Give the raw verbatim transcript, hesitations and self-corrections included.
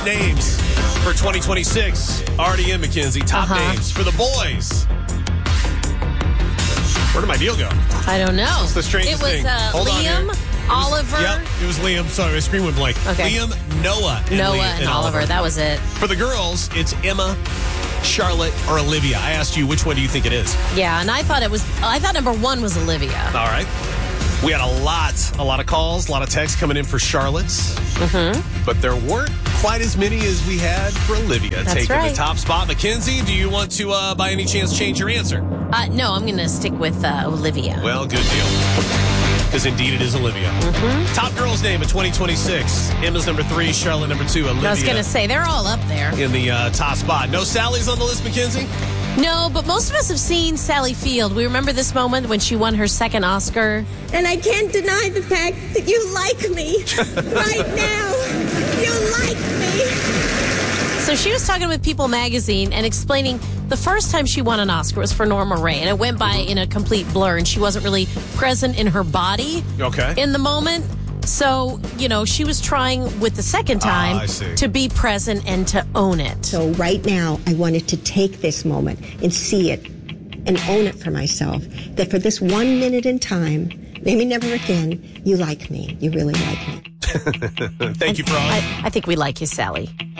names for twenty twenty-six. Already in, Mackenzie. Top Uh-huh. names for the boys. Where did my deal go? I don't know. It's the strangest It was thing. uh, Hold on here. Liam, It was- Oliver, Yep, it was Liam. Sorry, my screen went blank. Okay. Liam, Noah, and Noah, Liam, and, Oliver. That was it. For the girls, it's Emma, Charlotte, or Olivia. I asked you, which one do you think it is? Yeah, and I thought it was. I thought number one was Olivia. All right. We had a lot, a lot of calls, a lot of texts coming in for Charlotte's. Mm-hmm. But there weren't quite as many as we had for Olivia That's taking right. the top spot. Mackenzie, do you want to, uh, by any chance, change your answer? Uh, no, I'm going to stick with uh, Olivia. Well, good deal. Because indeed it is Olivia. Mm-hmm. Top girl's name of twenty twenty-six. Emma's number three, Charlotte number two, Olivia. I was going to say, they're all up there. In the uh, top spot. No Sally's on the list, Mackenzie? No, but most of us have seen Sally Field. We remember this moment when she won her second Oscar. And I can't deny the fact that you like me right now. You like me. So she was talking with People magazine and explaining the first time she won an Oscar was for Norma Rae, and it went by in a complete blur, and she wasn't really present in her body Okay. in the moment. So, you know, she was trying with the second time I see. to be present and to own it. So right now, I wanted to take this moment and see it and own it for myself. That for this one minute in time, maybe never again, you like me. You really like me. Thank you for all. I, I think we like you, Sally.